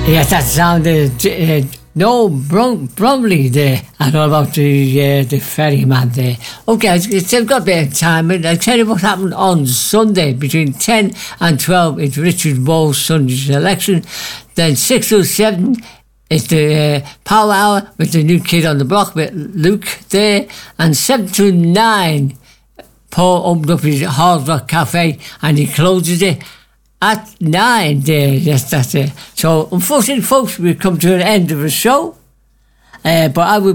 Yes, that sounded no Bromley there, and all about the ferryman there. Okay, it's still got a bit of time, and I'll tell you what happened on Sunday between 10 and 12. It's Richard Bowes' Sunday selection. Then 6 to 7. It's the Power Hour with the New Kid on the Block with Luke there, and 7 to 9. Paul opened up his Hard Rock Cafe and he closes it at 9 there. Yes, that's it. So unfortunately, folks, we've come to an end of the show. But I will